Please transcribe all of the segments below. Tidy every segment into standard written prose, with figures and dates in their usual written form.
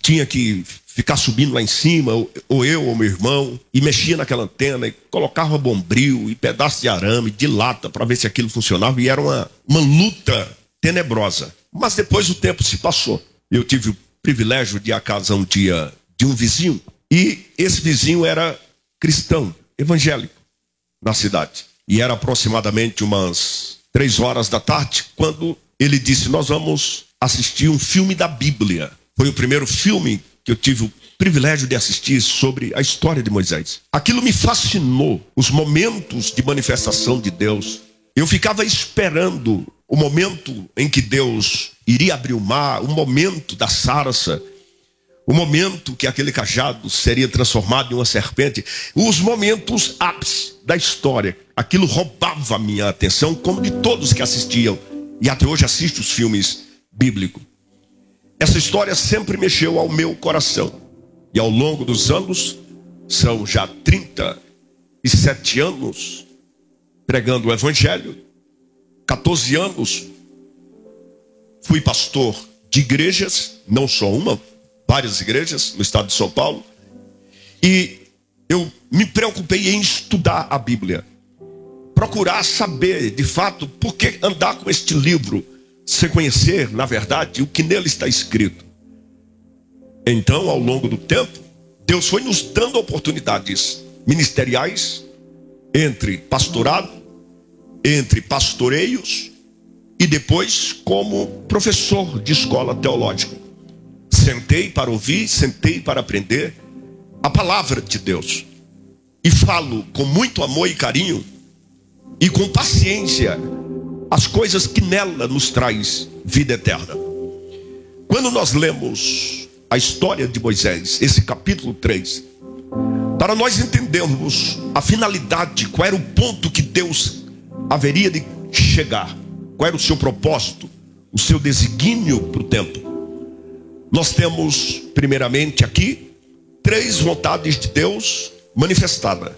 tinha que ficar subindo lá em cima, ou eu ou meu irmão, e mexia naquela antena, e colocava bombril e pedaço de arame, de lata, para ver se aquilo funcionava, e era uma luta tenebrosa. Mas depois o tempo se passou. Eu tive o privilégio de ir à casa um dia de um vizinho, e esse vizinho era cristão, evangélico, na cidade. E era aproximadamente umas 3 horas da tarde, quando ele disse: nós vamos assistir um filme da Bíblia. Foi o primeiro filme que eu tive o privilégio de assistir sobre a história de Moisés. Aquilo me fascinou, os momentos de manifestação de Deus. Eu ficava esperando o momento em que Deus iria abrir o mar, o momento da sarça, o momento que aquele cajado seria transformado em uma serpente, os momentos ápice da história. Aquilo roubava a minha atenção, como de todos que assistiam, e até hoje assisto os filmes bíblicos. Essa história sempre mexeu ao meu coração. E ao longo dos anos, são já 37 anos pregando o evangelho, 14 anos fui pastor de igrejas, não só uma, várias igrejas no estado de São Paulo, e eu me preocupei em estudar a Bíblia, procurar saber de fato por que andar com este livro, sem conhecer, na verdade, o que nele está escrito. Então, ao longo do tempo, Deus foi nos dando oportunidades ministeriais, entre pastorado, entre pastoreios, e depois como professor de escola teológica. Sentei para ouvir, sentei para aprender a palavra de Deus. E falo com muito amor e carinho, e com paciência, as coisas que nela nos traz vida eterna. Quando nós lemos a história de Moisés, esse capítulo 3, para nós entendermos a finalidade, qual era o ponto que Deus haveria de chegar, qual era o seu propósito, o seu desígnio para o tempo. Nós temos, primeiramente aqui, 3 vontades de Deus manifestadas.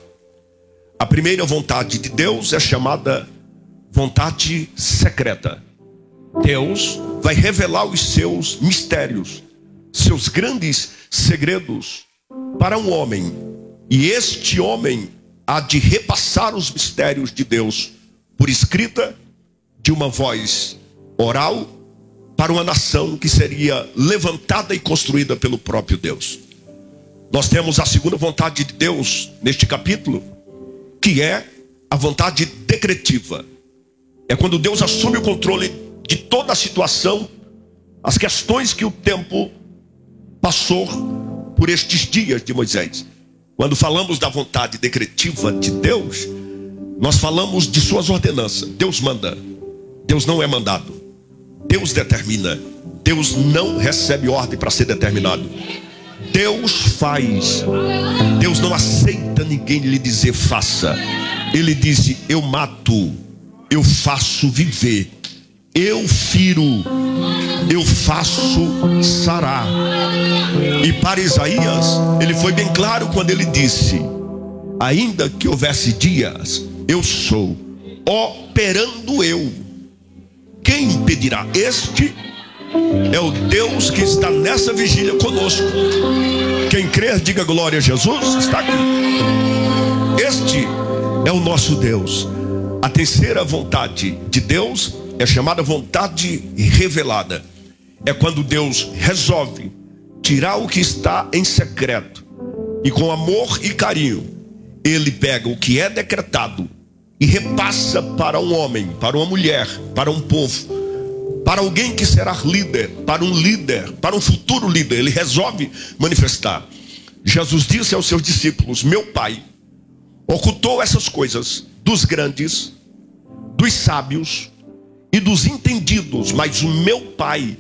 A primeira vontade de Deus é chamada vontade secreta. Deus vai revelar os seus mistérios, seus grandes segredos para um homem. E este homem há de repassar os mistérios de Deus por escrita, de uma voz oral, para uma nação que seria levantada e construída pelo próprio Deus. Nós temos a segunda vontade de Deus neste capítulo, que é a vontade decretiva. É quando Deus assume o controle de toda a situação, as questões que o tempo passou por estes dias de Moisés. Quando falamos da vontade decretiva de Deus, nós falamos de suas ordenanças. Deus manda, Deus não é mandado. Deus determina, Deus não recebe ordem para ser determinado. Deus faz. Deus não aceita ninguém lhe dizer faça. Ele disse: eu mato, eu faço viver, eu firo, eu faço sarar. E para Isaías, ele foi bem claro quando ele disse: ainda que houvesse dias, eu sou, operando eu, quem impedirá? Este é o Deus que está nessa vigília conosco. Quem crer, diga glória a Jesus. Está aqui. Este é o nosso Deus. A terceira vontade de Deus é chamada vontade revelada. É quando Deus resolve tirar o que está em secreto, e com amor e carinho Ele pega o que é decretado e repassa para um homem, para uma mulher, para um povo, para alguém que será líder, para um futuro líder. Ele resolve manifestar. Jesus disse aos seus discípulos: meu Pai ocultou essas coisas dos grandes, dos sábios e dos entendidos, mas o meu Pai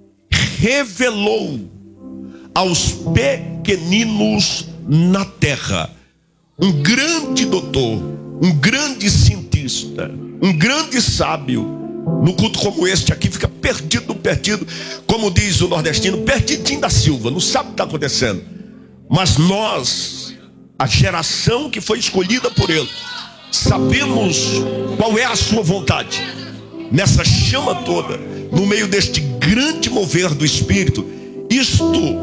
revelou aos pequeninos na terra. Um grande doutor, um grande cientista, um grande sábio, no culto como este aqui, fica perdido, como diz o nordestino, perdidinho da Silva, não sabe o que está acontecendo. Mas nós, a geração que foi escolhida por Ele, sabemos qual é a sua vontade. Nessa chama toda, no meio deste grande mover do Espírito, isto